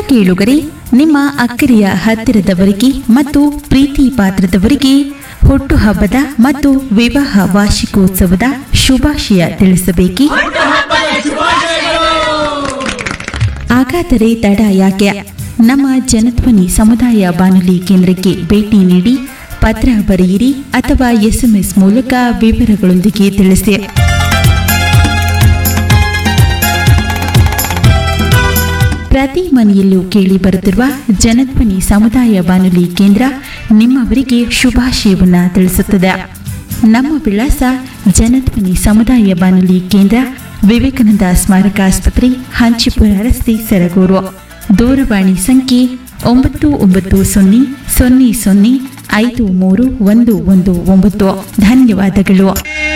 ಕೇಳುಗರೆ, ನಿಮ್ಮ ಅಕ್ಕರೆಯ ಹತ್ತಿರದವರಿಗೆ ಮತ್ತು ಪ್ರೀತಿ ಪಾತ್ರದವರಿಗೆ ಹುಟ್ಟುಹಬ್ಬದ ಮತ್ತು ವಿವಾಹ ವಾರ್ಷಿಕೋತ್ಸವದ ಶುಭಾಶಯ ತಿಳಿಸಬೇಕೇ? ಹಾಗಾದರೆ ತಡ ಯಾಕೆ? ನಮ್ಮ ಜನಧ್ವನಿ ಸಮುದಾಯ ಬಾನುಲಿ ಕೇಂದ್ರಕ್ಕೆ ಭೇಟಿ ನೀಡಿ, ಪತ್ರ ಬರೆಯಿರಿ ಅಥವಾ SMS ಮೂಲಕ ವಿವರಗಳೊಂದಿಗೆ ತಿಳಿಸಿ. ಪ್ರತಿ ಮನೆಯಲ್ಲೂ ಕೇಳಿ ಬರುತ್ತಿರುವ ಜನಧ್ವನಿ ಸಮುದಾಯ ಬಾನುಲಿ ಕೇಂದ್ರ ನಿಮ್ಮವರಿಗೆ ಶುಭಾಶಯವನ್ನ ತಿಳಿಸುತ್ತದೆ. ನಮ್ಮ ವಿಳಾಸ ಜನಧ್ವನಿ ಸಮುದಾಯ ಬಾನುಲಿ ಕೇಂದ್ರ, ವಿವೇಕಾನಂದ ಸ್ಮಾರಕ ಆಸ್ಪತ್ರೆ, ಹಂಚಿಪುರ ರಸ್ತೆ, ಸರಗೂರು. ದೂರವಾಣಿ ಸಂಖ್ಯೆ 9900005319. ಧನ್ಯವಾದಗಳು.